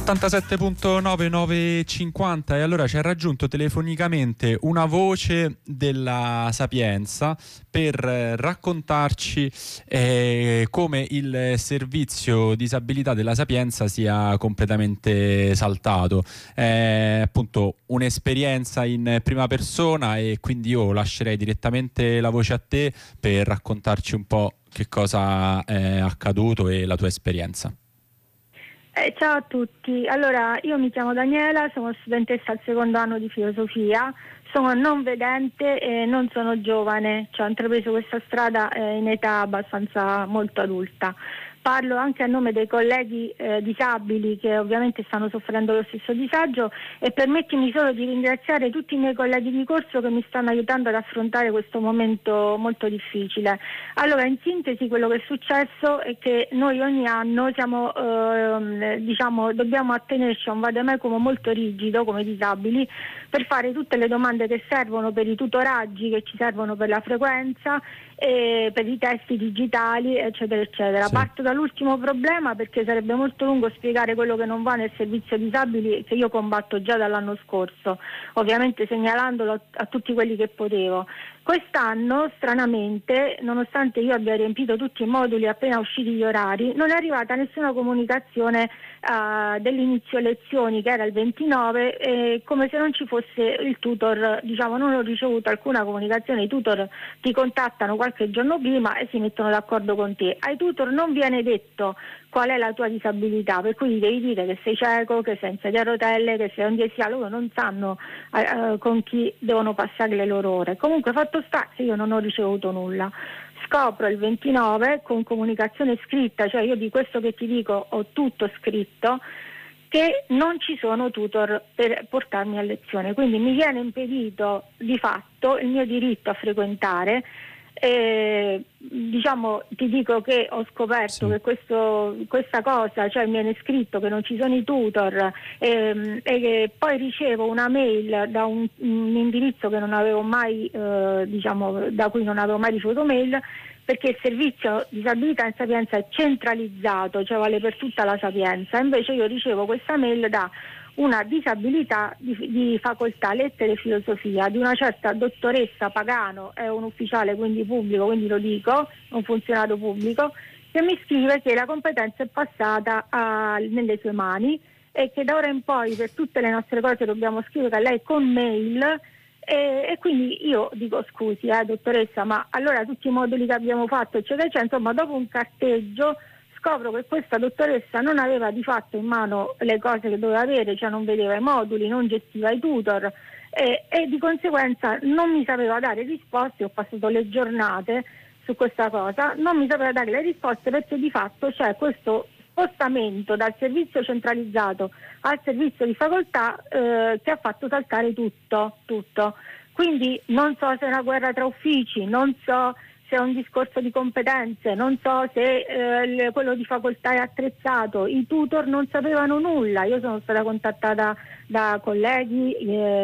87.9950 e allora ci ha raggiunto telefonicamente una voce della Sapienza per raccontarci come il servizio disabilità della Sapienza sia completamente saltato. Appunto un'esperienza in prima persona e quindi io lascerei direttamente la voce a te per raccontarci un po' che cosa è accaduto e la tua esperienza. Ciao a tutti, allora io mi chiamo Daniela, sono studentessa al secondo anno di filosofia, sono non vedente e non sono giovane, cioè ho intrapreso questa strada in età abbastanza molto adulta. Parlo anche a nome dei colleghi disabili che ovviamente stanno soffrendo lo stesso disagio e permettimi solo di ringraziare tutti i miei colleghi di corso che mi stanno aiutando ad affrontare questo momento molto difficile. Allora, in sintesi quello che è successo è che noi ogni anno dobbiamo attenerci a un vademecum molto rigido come disabili per fare tutte le domande che servono per i tutoraggi, che ci servono per la frequenza, per i testi digitali, eccetera eccetera. Sì. Parto dall'ultimo problema perché sarebbe molto lungo spiegare quello che non va nel servizio disabili che io combatto già dall'anno scorso, ovviamente segnalandolo a tutti quelli che potevo. Quest'anno, stranamente, nonostante io abbia riempito tutti i moduli appena usciti gli orari, non è arrivata nessuna comunicazione dell'inizio lezioni, che era il 29, come se non ci fosse il tutor, non ho ricevuto alcuna comunicazione. I tutor ti contattano qualche giorno prima e si mettono d'accordo con te. Ai tutor non viene detto qual è la tua disabilità, per cui devi dire che sei cieco, che sei in sedia a rotelle, che sei un DSA. Loro non sanno con chi devono passare le loro ore. Comunque, fatto sta che io non ho ricevuto nulla. Scopro il 29 con comunicazione scritta, cioè io di questo che ti dico ho tutto scritto, che non ci sono tutor per portarmi a lezione, quindi mi viene impedito di fatto il mio diritto a frequentare. Ti dico che ho scoperto che questa cosa, cioè mi viene scritto che non ci sono i tutor e che poi ricevo una mail da un indirizzo che non avevo mai da cui non avevo mai ricevuto mail, perché il servizio disabilità in Sapienza è centralizzato, cioè vale per tutta la Sapienza. Invece io ricevo questa mail da una disabilità di facoltà lettere e filosofia di una certa dottoressa Pagano, è un ufficiale quindi pubblico, quindi lo dico, un funzionario pubblico, che mi scrive che la competenza è passata nelle sue mani e che da ora in poi per tutte le nostre cose dobbiamo scrivere a lei con mail. E quindi io dico scusi dottoressa, ma allora tutti i moduli che abbiamo fatto eccetera eccetera, insomma dopo un carteggio scopro che questa dottoressa non aveva di fatto in mano le cose che doveva avere, cioè non vedeva i moduli, non gestiva i tutor e di conseguenza non mi sapeva dare risposte. Ho passato le giornate su questa cosa, non mi sapeva dare le risposte perché di fatto c'è questo spostamento dal servizio centralizzato al servizio di facoltà che ha fatto saltare tutto. Quindi non so se è una guerra tra uffici, non so se è un discorso di competenze, non so se quello di facoltà è attrezzato, i tutor non sapevano nulla, io sono stata contattata da colleghi,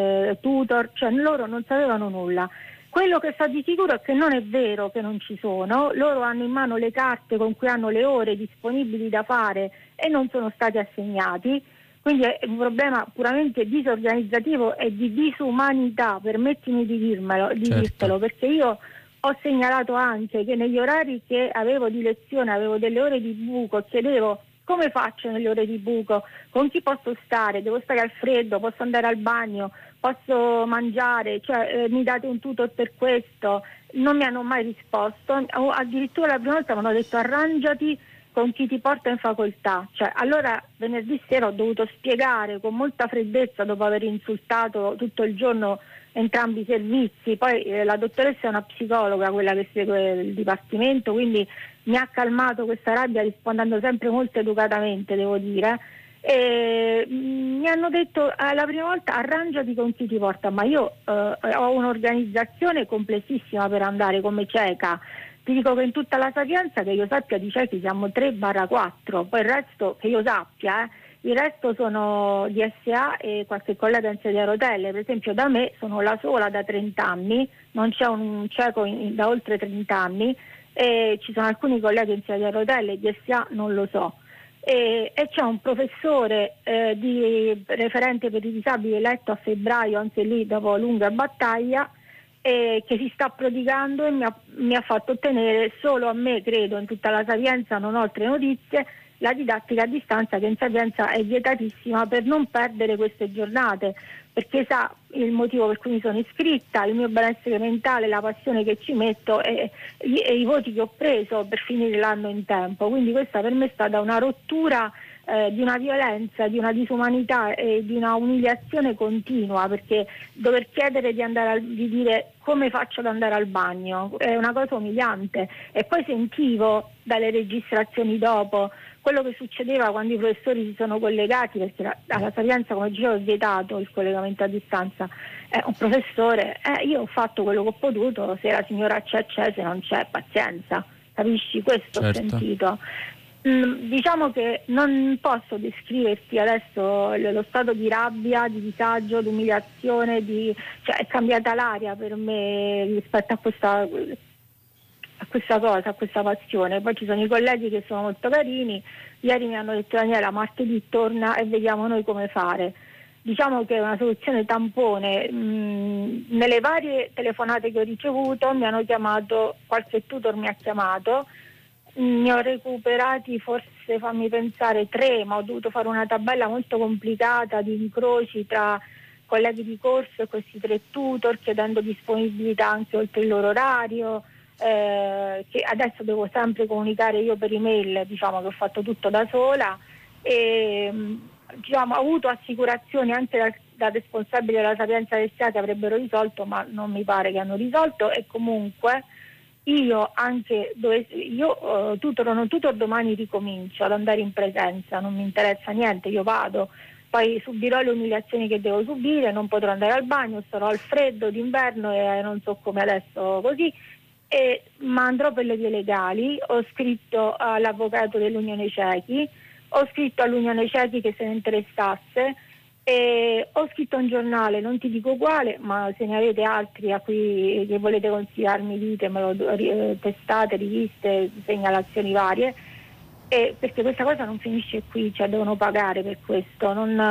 tutor, cioè loro non sapevano nulla. Quello che so di sicuro è che non è vero che non ci sono, loro hanno in mano le carte con cui hanno le ore disponibili da fare e non sono stati assegnati, quindi è un problema puramente disorganizzativo e di disumanità, permettimi di dirtelo, perché io ho segnalato anche che negli orari che avevo di lezione avevo delle ore di buco, chiedevo come faccio nelle ore di buco, con chi posso stare, devo stare al freddo, posso andare al bagno, posso mangiare, mi date un tutor per questo, non mi hanno mai risposto, addirittura la prima volta mi hanno detto arrangiati con chi ti porta in facoltà, allora venerdì sera ho dovuto spiegare con molta freddezza dopo aver insultato tutto il giorno entrambi i servizi, poi la dottoressa è una psicologa, quella che segue il dipartimento, quindi mi ha calmato questa rabbia rispondendo sempre molto educatamente, devo dire, e mi hanno detto la prima volta arrangiati con chi ti porta, ma io ho un'organizzazione complessissima per andare come cieca. Ti dico che in tutta la Sapienza, che io sappia, di ciechi siamo 3/4, poi il resto, che io sappia, il resto sono DSA e qualche collega in sedia a rotelle. Per esempio da me sono la sola da 30 anni, non c'è un cieco da oltre 30 anni, e ci sono alcuni colleghi in sedia a rotelle, DSA non lo so. e c'è un professore di referente per i disabili eletto a febbraio, anche lì dopo lunga battaglia, che si sta prodigando e mi ha fatto ottenere solo a me, credo, in tutta la Sapienza, non ho altre notizie, la didattica a distanza, che in Sapienza è vietatissima, per non perdere queste giornate, perché sa il motivo per cui mi sono iscritta, il mio benessere mentale, la passione che ci metto e i voti che ho preso per finire l'anno in tempo. Quindi questa per me è stata una rottura di una violenza, di una disumanità e di una umiliazione continua, perché dover chiedere di dire come faccio ad andare al bagno è una cosa umiliante. E poi sentivo dalle registrazioni dopo quello che succedeva quando i professori si sono collegati, perché alla Sapienza, come dicevo, è vietato il collegamento a distanza. Un professore, io ho fatto quello che ho potuto, se la signora c'è, se non c'è, pazienza, capisci? Questo Certo. ho sentito. Diciamo che non posso descriverti adesso lo stato di rabbia, di disagio, di umiliazione, cioè è cambiata l'aria per me rispetto a questa cosa, a questa passione. Poi ci sono i colleghi che sono molto carini, ieri mi hanno detto: Daniela, martedì torna e vediamo noi come fare. Diciamo che è una soluzione tampone. Nelle varie telefonate che ho ricevuto mi hanno chiamato, qualche tutor mi ha chiamato, ne ho recuperati forse, fammi pensare, 3, ma ho dovuto fare una tabella molto complicata di incroci tra colleghi di corso e questi 3 tutor, chiedendo disponibilità anche oltre il loro orario, che adesso devo sempre comunicare io per email, diciamo che ho fatto tutto da sola, e diciamo, ho avuto assicurazioni anche da responsabili della Sapienza del SIA che avrebbero risolto, ma non mi pare che hanno risolto. E comunque io anche tutor o non tutor, domani ricomincio ad andare in presenza, non mi interessa niente, io vado, poi subirò le umiliazioni che devo subire, non potrò andare al bagno, starò al freddo d'inverno e non so come adesso così, ma andrò per le vie legali. Ho scritto all'avvocato dell'Unione Ciechi, ho scritto all'Unione Ciechi che se ne interessasse, e ho scritto a un giornale, non ti dico quale, ma se ne avete altri a cui che volete consigliarmi, ditemelo, testate, riviste, segnalazioni varie, perché questa cosa non finisce qui, cioè devono pagare per questo.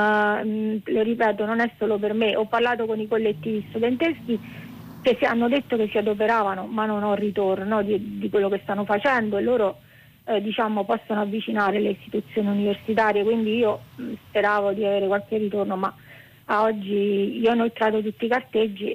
Lo ripeto, non è solo per me. Ho parlato con i collettivi studenteschi che hanno detto che si adoperavano, ma non ho ritorno di quello che stanno facendo, e loro diciamo possono avvicinare le istituzioni universitarie, quindi io speravo di avere qualche ritorno, ma a oggi io ho inoltrato tutti i carteggi,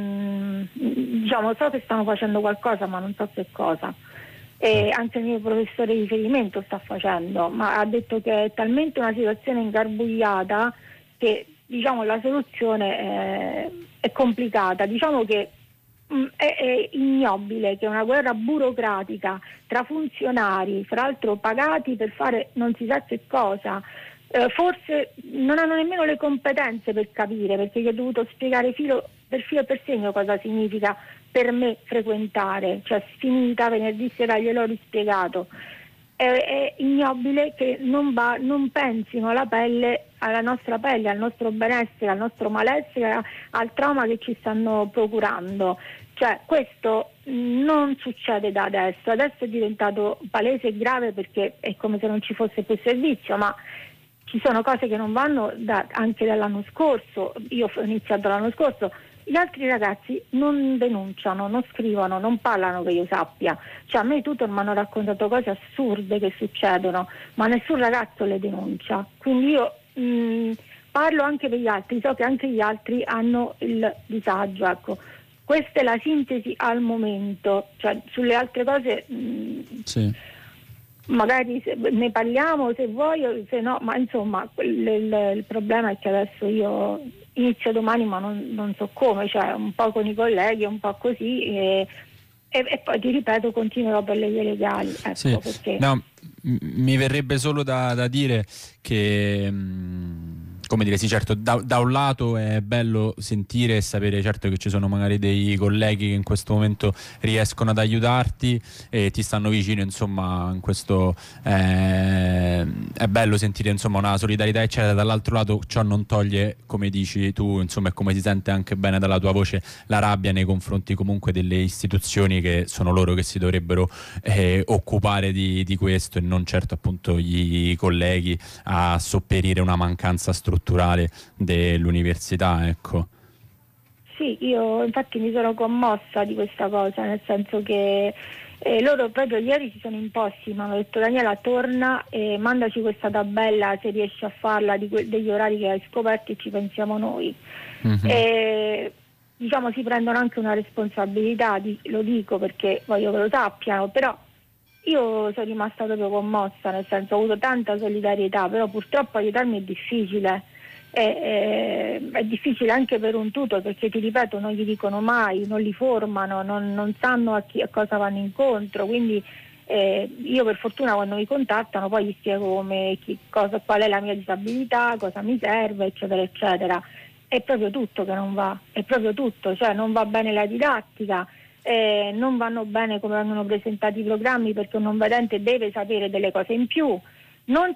diciamo so che stanno facendo qualcosa, ma non so che cosa. E anche il mio professore di riferimento sta facendo, ma ha detto che è talmente una situazione ingarbugliata che diciamo la soluzione è complicata. Diciamo che è ignobile che una guerra burocratica tra funzionari, fra l'altro pagati per fare non si sa che cosa, forse non hanno nemmeno le competenze per capire, perché gli ho dovuto spiegare filo per segno cosa significa per me frequentare, cioè finita venerdì sera gliel'ho rispiegato. È ignobile che non pensino alla pelle, alla nostra pelle, al nostro benessere, al nostro malessere, al trauma che ci stanno procurando. Cioè questo non succede da adesso è diventato palese e grave, perché è come se non ci fosse più servizio, ma ci sono cose che non vanno anche dall'anno scorso. Io ho iniziato l'anno scorso. Gli altri ragazzi non denunciano, non scrivono, non parlano che io sappia. Cioè a me i tutor mi hanno raccontato cose assurde che succedono, ma nessun ragazzo le denuncia. Quindi io parlo anche per gli altri, so che anche gli altri hanno il disagio, ecco. Questa è la sintesi al momento, cioè sulle altre cose sì. Magari ne parliamo se vuoi, se no, ma insomma il problema è che adesso io inizio domani, ma non so come, cioè un po' con i colleghi, un po' così, e poi ti ripeto, continuerò per le vie legali, ecco, sì. Perché No, mi verrebbe solo da dire che come dire, sì, certo, da un lato è bello sentire e sapere certo che ci sono magari dei colleghi che in questo momento riescono ad aiutarti e ti stanno vicino, insomma, in questo è bello sentire, insomma, una solidarietà eccetera. Dall'altro lato ciò non toglie, come dici tu, insomma, e come si sente anche bene dalla tua voce, la rabbia nei confronti comunque delle istituzioni, che sono loro che si dovrebbero occupare di questo e non certo appunto i colleghi a sopperire una mancanza strutturale dell'università, ecco. Sì, io infatti mi sono commossa di questa cosa, nel senso che loro proprio ieri si sono imposti, mi hanno detto: Daniela, torna e mandaci questa tabella se riesci a farla degli orari che hai scoperto e ci pensiamo noi. E, diciamo, si prendono anche una responsabilità, lo dico perché voglio che lo sappiano, però io sono rimasta proprio commossa, nel senso, ho avuto tanta solidarietà, però purtroppo aiutarmi è difficile. È difficile anche per un tutor, perché ti ripeto, non gli dicono mai, non li formano, non sanno a cosa vanno incontro, quindi io per fortuna quando mi contattano poi gli spiego qual è la mia disabilità, cosa mi serve, eccetera eccetera. È proprio tutto che non va, è proprio tutto, cioè non va bene la didattica, non vanno bene come vengono presentati i programmi, perché un non vedente deve sapere delle cose in più. Non